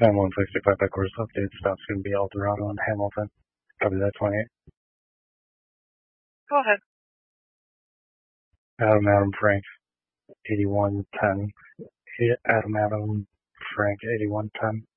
And 165 headquarters update. Stop's going to be Eldorado and Hamilton. Copy that 28. Go ahead. Adam Frank 8110. Adam Frank 8110.